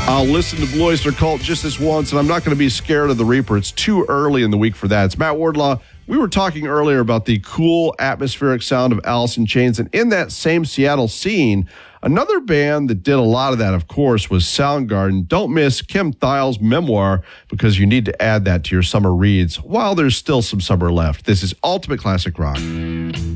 I'll listen to Blue Oyster Cult just this once, and I'm not going to be scared of the Reaper. It's too early in the week for that. It's Matt Wardlaw. We were talking earlier about the cool atmospheric sound of Alice in Chains, and in that same Seattle scene, another band that did a lot of that, of course, was Soundgarden. Don't miss Kim Thile's memoir, because you need to add that to your summer reads while there's still some summer left. This is Ultimate Classic Rock.